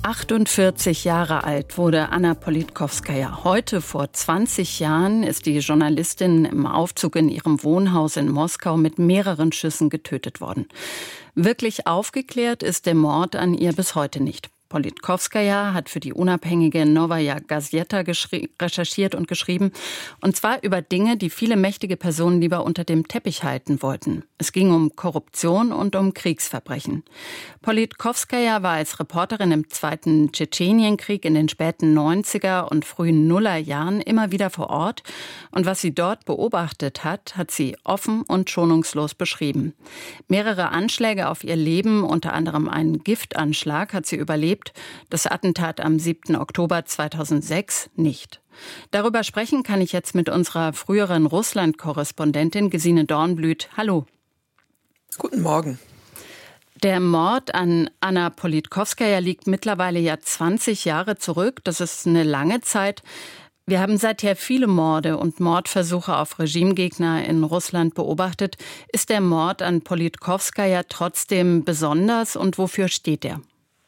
48 Jahre alt wurde Anna Politkowskaja. Heute, vor 20 Jahren, ist die Journalistin im Aufzug in ihrem Wohnhaus in Moskau mit mehreren Schüssen getötet worden. Wirklich aufgeklärt ist der Mord an ihr bis heute nicht. Politkowskaja hat für die unabhängige Novaja Gazeta recherchiert und geschrieben, und zwar über Dinge, die viele mächtige Personen lieber unter dem Teppich halten wollten. Es ging um Korruption und um Kriegsverbrechen. Politkowskaja war als Reporterin im Zweiten Tschetschenienkrieg in den späten 90er und frühen Nullerjahren immer wieder vor Ort, und was sie dort beobachtet hat, hat sie offen und schonungslos beschrieben. Mehrere Anschläge auf ihr Leben, unter anderem einen Giftanschlag, hat sie überlebt. Das Attentat am 7. Oktober 2006 nicht. Darüber sprechen kann ich jetzt mit unserer früheren Russland-Korrespondentin Gesine Dornblüt. Hallo. Guten Morgen. Der Mord an Anna Politkowskaja liegt mittlerweile ja 20 Jahre zurück. Das ist eine lange Zeit. Wir haben seither viele Morde und Mordversuche auf Regimegegner in Russland beobachtet. Ist der Mord an Politkowskaja trotzdem besonders und wofür steht er?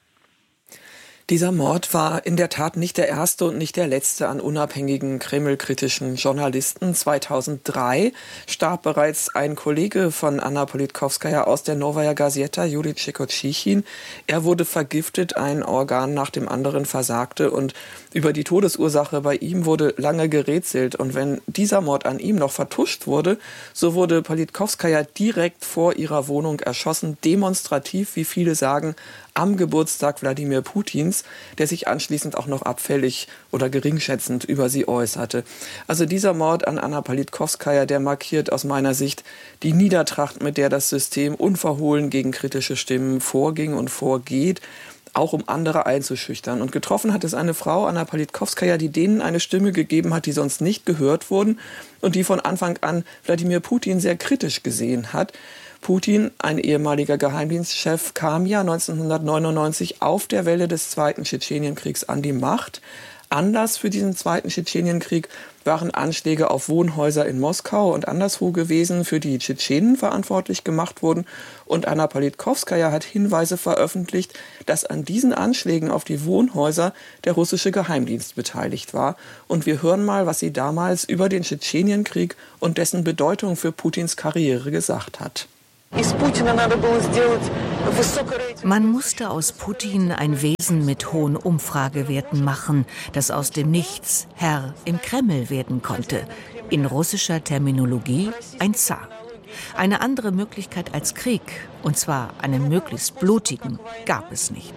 Dieser Mord war in der Tat nicht der erste und nicht der letzte an unabhängigen kremlkritischen Journalisten. 2003 starb bereits ein Kollege von Anna Politkowskaja aus der Novaja Gazeta, Juri Tschekotschichin. Er wurde vergiftet, ein Organ nach dem anderen versagte, und über die Todesursache bei ihm wurde lange gerätselt. Und wenn dieser Mord an ihm noch vertuscht wurde, so wurde Politkowskaja direkt vor ihrer Wohnung erschossen, demonstrativ, wie viele sagen, am Geburtstag Wladimir Putins, der sich anschließend auch noch abfällig oder geringschätzend über sie äußerte. Also dieser Mord an Anna Politkowskaja, der markiert aus meiner Sicht die Niedertracht, mit der das System unverhohlen gegen kritische Stimmen vorging und vorgeht, auch um andere einzuschüchtern. Und getroffen hat es eine Frau, Anna Politkowskaja, die denen eine Stimme gegeben hat, die sonst nicht gehört wurden und die von Anfang an Wladimir Putin sehr kritisch gesehen hat. Putin, ein ehemaliger Geheimdienstchef, kam ja 1999 auf der Welle des Zweiten Tschetschenienkriegs an die Macht. Anlass für diesen Zweiten Tschetschenienkrieg waren Anschläge auf Wohnhäuser in Moskau und anderswo gewesen, für die Tschetschenen verantwortlich gemacht wurden. Und Anna Politkowskaja hat Hinweise veröffentlicht, dass an diesen Anschlägen auf die Wohnhäuser der russische Geheimdienst beteiligt war. Und wir hören mal, was sie damals über den Tschetschenienkrieg und dessen Bedeutung für Putins Karriere gesagt hat. Man musste aus Putin ein Wesen mit hohen Umfragewerten machen, das aus dem Nichts Herr im Kreml werden konnte. In russischer Terminologie ein Zar. Eine andere Möglichkeit als Krieg, und zwar einen möglichst blutigen, gab es nicht.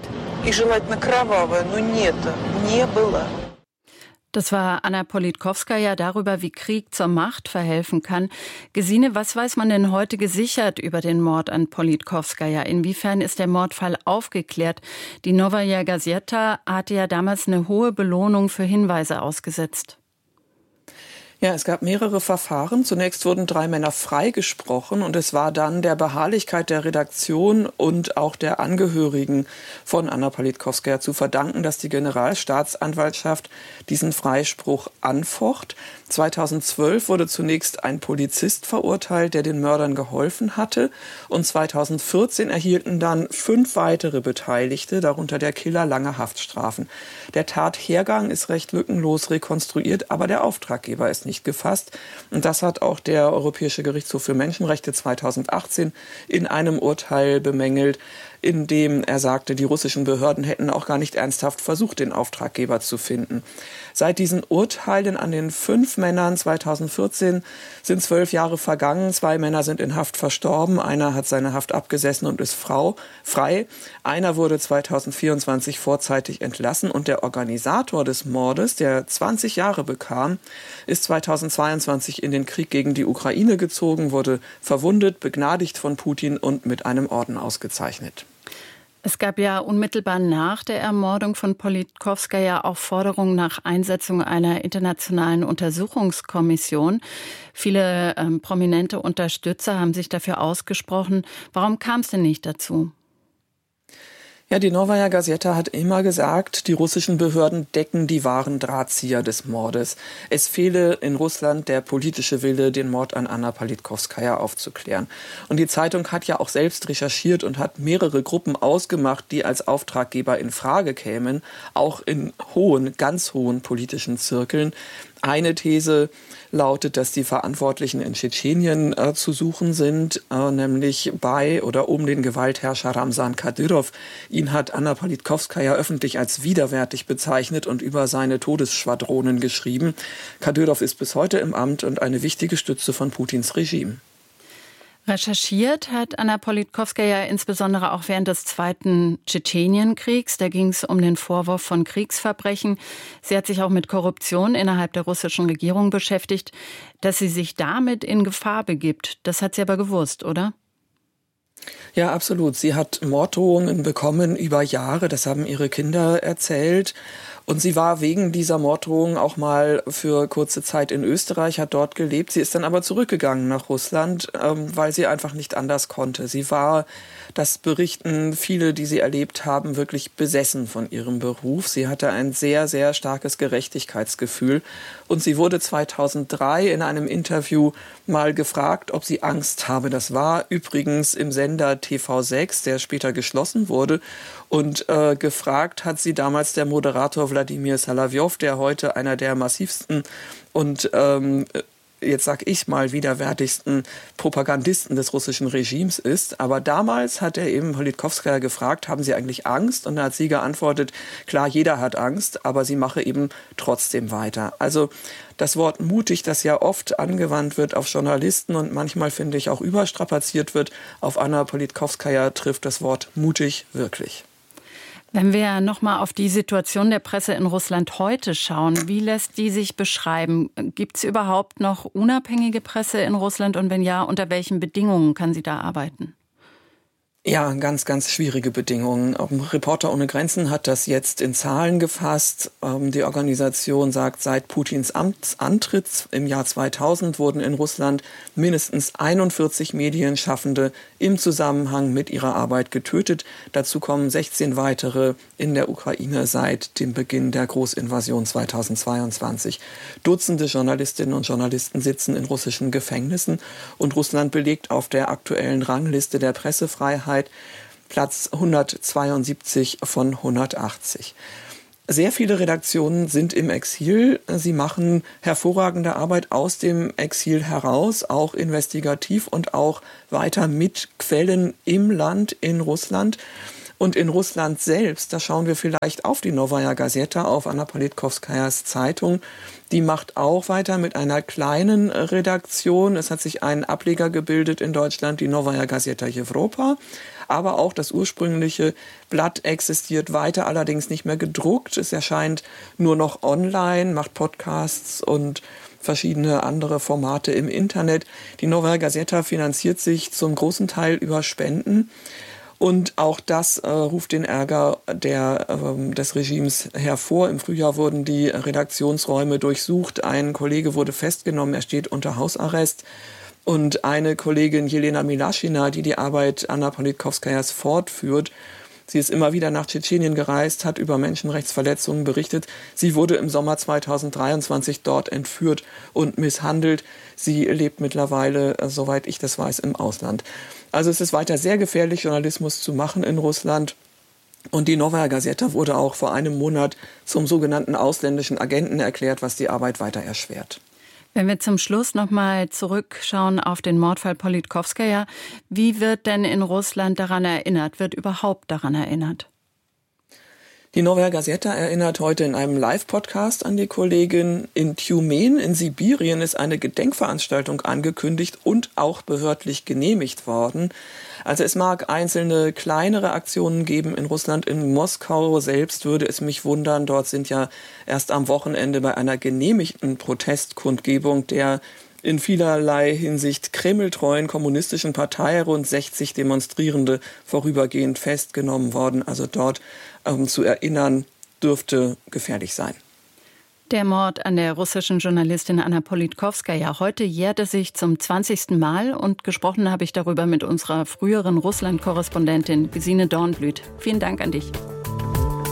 Das war Anna Politkowskaja darüber, wie Krieg zur Macht verhelfen kann. Gesine, was weiß man denn heute gesichert über den Mord an Politkowskaja? Inwiefern ist der Mordfall aufgeklärt? Die Novaja Gazeta hatte ja damals eine hohe Belohnung für Hinweise ausgesetzt. Ja, es gab mehrere Verfahren. Zunächst wurden 3 Männer freigesprochen, und es war dann der Beharrlichkeit der Redaktion und auch der Angehörigen von Anna Politkowskaja zu verdanken, dass die Generalstaatsanwaltschaft diesen Freispruch anfocht. 2012 wurde zunächst ein Polizist verurteilt, der den Mördern geholfen hatte, und 2014 erhielten dann 5 weitere Beteiligte, darunter der Killer, lange Haftstrafen. Der Tathergang ist recht lückenlos rekonstruiert, aber der Auftraggeber ist nicht gefasst. Und das hat auch der Europäische Gerichtshof für Menschenrechte 2018 in einem Urteil bemängelt, in dem er sagte, die russischen Behörden hätten auch gar nicht ernsthaft versucht, den Auftraggeber zu finden. Seit diesen Urteilen an den 5 Männern 2014 sind 12 Jahre vergangen. 2 Männer sind in Haft verstorben. Einer hat seine Haft abgesessen und ist frei. Einer wurde 2024 vorzeitig entlassen. Und der Organisator des Mordes, der 20 Jahre bekam, ist 2022 in den Krieg gegen die Ukraine gezogen, wurde verwundet, begnadigt von Putin und mit einem Orden ausgezeichnet. Es gab ja unmittelbar nach der Ermordung von Politkowskaja auch Forderungen nach Einsetzung einer internationalen Untersuchungskommission. Viele prominente Unterstützer haben sich dafür ausgesprochen. Warum kam es denn nicht dazu? Ja, die Novaya Gazeta hat immer gesagt, die russischen Behörden decken die wahren Drahtzieher des Mordes. Es fehle in Russland der politische Wille, den Mord an Anna Politkowskaja aufzuklären. Und die Zeitung hat ja auch selbst recherchiert und hat mehrere Gruppen ausgemacht, die als Auftraggeber in Frage kämen, auch in hohen, ganz hohen politischen Zirkeln. Eine These lautet, dass die Verantwortlichen in Tschetschenien zu suchen sind, nämlich bei oder um den Gewaltherrscher Ramsan Kadyrov. Ihn hat Anna Politkowskaja öffentlich als widerwärtig bezeichnet und über seine Todesschwadronen geschrieben. Kadyrov ist bis heute im Amt und eine wichtige Stütze von Putins Regime. Recherchiert hat Anna Politkowskaja insbesondere auch während des Zweiten Tschetschenienkriegs. Da ging es um den Vorwurf von Kriegsverbrechen. Sie hat sich auch mit Korruption innerhalb der russischen Regierung beschäftigt. Dass sie sich damit in Gefahr begibt, das hat sie aber gewusst, oder? Ja, absolut. Sie hat Morddrohungen bekommen über Jahre. Das haben ihre Kinder erzählt. Und sie war wegen dieser Morddrohung auch mal für kurze Zeit in Österreich, hat dort gelebt. Sie ist dann aber zurückgegangen nach Russland, weil sie einfach nicht anders konnte. Sie war, das berichten viele, die sie erlebt haben, wirklich besessen von ihrem Beruf. Sie hatte ein sehr, sehr starkes Gerechtigkeitsgefühl. Und sie wurde 2003 in einem Interview mal gefragt, ob sie Angst habe. Das war übrigens im Sender TV6, der später geschlossen wurde. Und gefragt hat sie damals der Moderator Wladimir Salavjov, der heute einer der massivsten und jetzt sag ich mal widerwärtigsten Propagandisten des russischen Regimes ist. Aber damals hat er eben Politkowskaja gefragt, haben Sie eigentlich Angst? Und da hat sie geantwortet, klar, jeder hat Angst, aber sie mache eben trotzdem weiter. Also das Wort mutig, das ja oft angewandt wird auf Journalisten und manchmal, finde ich, auch überstrapaziert wird, auf Anna Politkowskaja trifft das Wort mutig wirklich. Wenn wir noch mal auf die Situation der Presse in Russland heute schauen, wie lässt die sich beschreiben? Gibt es überhaupt noch unabhängige Presse in Russland und wenn ja, unter welchen Bedingungen kann sie da arbeiten? Ja, ganz, ganz schwierige Bedingungen. Reporter ohne Grenzen hat das jetzt in Zahlen gefasst. Die Organisation sagt, seit Putins Amtsantritt im Jahr 2000 wurden in Russland mindestens 41 Medienschaffende im Zusammenhang mit ihrer Arbeit getötet. Dazu kommen 16 weitere in der Ukraine seit dem Beginn der Großinvasion 2022. Dutzende Journalistinnen und Journalisten sitzen in russischen Gefängnissen und Russland belegt auf der aktuellen Rangliste der Pressefreiheit Platz 172 von 180. Sehr viele Redaktionen sind im Exil. Sie machen hervorragende Arbeit aus dem Exil heraus, auch investigativ und auch weiter mit Quellen im Land, in Russland. Und in Russland selbst, da schauen wir vielleicht auf die Novaya Gazeta, auf Anna Politkowskajas Zeitung. Die macht auch weiter mit einer kleinen Redaktion. Es hat sich ein Ableger gebildet in Deutschland, die Novaya Gazeta Europa. Aber auch das ursprüngliche Blatt existiert weiter, allerdings nicht mehr gedruckt. Es erscheint nur noch online, macht Podcasts und verschiedene andere Formate im Internet. Die Novaya Gazeta finanziert sich zum großen Teil über Spenden. Und auch das ruft den Ärger des Regimes hervor. Im Frühjahr wurden die Redaktionsräume durchsucht. Ein Kollege wurde festgenommen, er steht unter Hausarrest. Und eine Kollegin, Jelena Milaschina, die Arbeit Anna Politkowskajas fortführt, sie ist immer wieder nach Tschetschenien gereist, hat über Menschenrechtsverletzungen berichtet. Sie wurde im Sommer 2023 dort entführt und misshandelt. Sie lebt mittlerweile, soweit ich das weiß, im Ausland. Also es ist weiter sehr gefährlich, Journalismus zu machen in Russland. Und die Novaya Gazeta wurde auch vor einem Monat zum sogenannten ausländischen Agenten erklärt, was die Arbeit weiter erschwert. Wenn wir zum Schluss noch mal zurückschauen auf den Mordfall Politkowskaja, wie wird denn in Russland daran erinnert? Wird überhaupt daran erinnert? Die Novaya Gazeta erinnert heute in einem Live-Podcast an die Kollegin. In Tjumen in Sibirien ist eine Gedenkveranstaltung angekündigt und auch behördlich genehmigt worden. Also es mag einzelne kleinere Aktionen geben in Russland. In Moskau selbst würde es mich wundern. Dort sind ja erst am Wochenende bei einer genehmigten Protestkundgebung der in vielerlei Hinsicht kremltreuen kommunistischen Partei rund 60 Demonstrierende vorübergehend festgenommen worden. Also dort zu erinnern, dürfte gefährlich sein. Der Mord an der russischen Journalistin Anna Politkowskaja. Heute jährt es sich zum 20. Mal und gesprochen habe ich darüber mit unserer früheren Russland-Korrespondentin Gesine Dornblüt. Vielen Dank an dich.